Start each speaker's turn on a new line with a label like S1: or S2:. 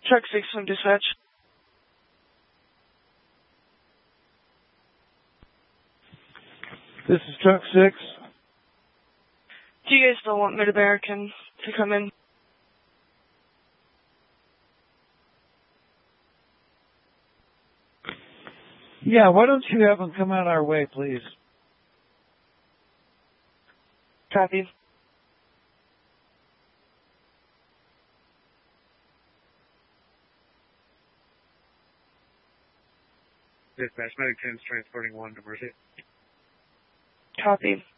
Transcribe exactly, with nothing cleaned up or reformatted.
S1: Truck six from dispatch.
S2: This is Truck six.
S1: Do you guys still want Mid-American to come in?
S2: Yeah, why don't you have them come out our way, please?
S1: Copy.
S3: Dispatch, Medic ten is transporting one to Mercy.
S1: Copy.